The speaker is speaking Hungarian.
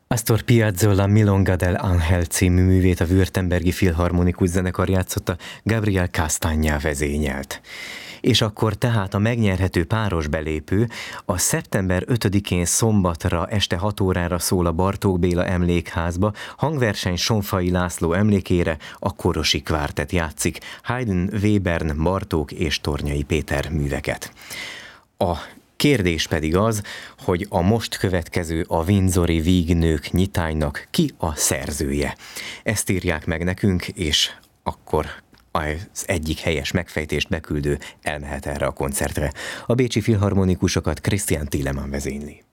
Astor Piazzolla Milonga del Angel című művét a Württembergi Filharmonikus Zenekar játszotta, Gabriel Castagna vezényelt. És akkor tehát a megnyerhető páros belépő a szeptember 5-én szombatra este 6 órára szól a Bartók Béla Emlékházba, hangverseny Sonfai László emlékére a Korosi Kvártett játszik, Haydn, Webern, Bartók és Tornyai Péter műveket. A kérdés pedig az, hogy a most következő a Windsori Vígnők nyitánynak ki a szerzője. Ezt írják meg nekünk, és akkor az egyik helyes megfejtést beküldő elmehet erre a koncertre. A bécsi filharmonikusokat Christian Thielemann vezényli.